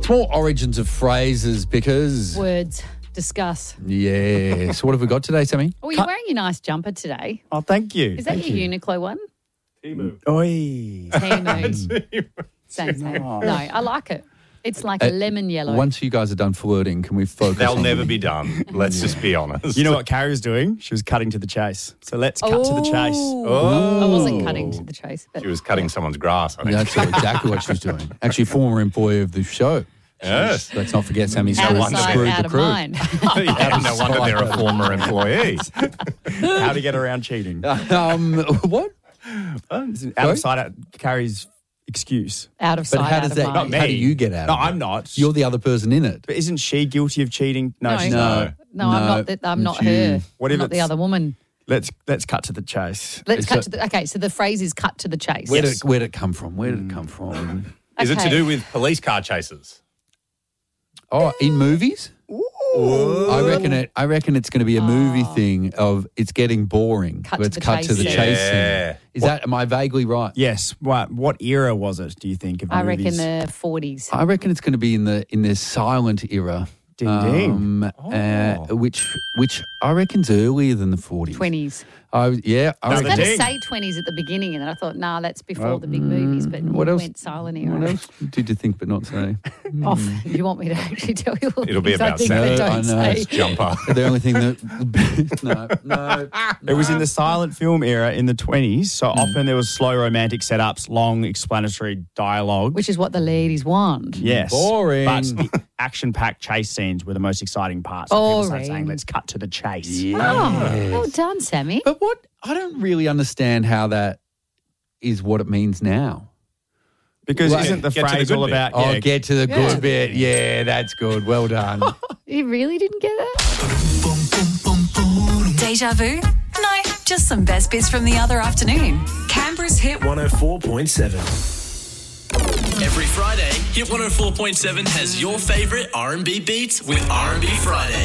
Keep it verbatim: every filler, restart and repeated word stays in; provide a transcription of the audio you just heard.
It's more origins of phrases because... Words. Discuss. Yeah. So what have we got today, Sammy? Oh, you're wearing your nice jumper today. Oh, thank you. Is that Thank your you. Uniqlo one? Temu. Oi. Temu. Same, same. Oh. No, I like it. It's like Uh, a lemon yellow. Once you guys are done flirting, can we focus They'll on... never be done. Let's just be honest. You know what Carrie was doing? She was cutting to the chase. So let's cut to the chase. Oh. I wasn't cutting to the chase. But She was cutting somone's grass, I think. Yeah, that's exactly what she's doing. Actually, former employee of the show. Yes. Let's not forget Sammy's out still of sight, screwed out the of crew. mind. Yeah, no wonder they're a former employee. How to get around cheating. Um, what? Out of sight, out Carrie's excuse. Out of But sight, how out does of that? mind. Not How do me. you get out? No, of it? I'm not. You're the other person in it. But isn't she guilty of cheating? No, No. she's No. not. No, I'm not. The, I'm not You- her. What I'm if not the it's- other woman. Let's let's cut to the chase. Let's Is cut it- to the. Okay, so the phrase is "cut to the chase." Where Yes. did where did it come from? Where did it come from? Is it to Okay. do with police car chases? Oh, in movies? I reckon it. I reckon it's going to be a movie Oh. thing of it's getting boring. Cut to Let's the cut to the chase chase. scene. scene. Yeah. Is that? Am I vaguely right? Yes. What what era was it? Do you think? Of I reckon movies? the forties. I reckon it's going to be in the in the silent era. Ding, ding. Um, uh, which which I reckon's earlier than the forties. twenties. I yeah. I I was Another reckon, going to ding. say twenties at the beginning, and then I thought, nah, that's before Well, the big movies. But what you else- went silent era. what else did you think but not say? Off. You want me to actually tell you all the It'll be things I about think Sam. but No, don't I know. say? It's jumper. The only thing that no no It was in the silent film era in the twenties, so often there was slow romantic setups, long explanatory dialogue. Which is what the ladies want. yes, Boring. But the action-packed chase scenes were the most exciting parts. So people started Boring. saying, "Let's cut to the chase." Yeah. Oh, well done, Sammy. But what I don't really understand how that is what it means now. Because Well, isn't the get to the phrase good all bit. about? Oh, yeah, get to the Yeah. good bit. Yeah, that's good. Well done. You really didn't get that? Deja vu? No, just some best bits from the other afternoon. Canberra's hit one oh four point seven. Every Friday, Hit one oh four point seven has your favourite R and B beats with R and B Friday.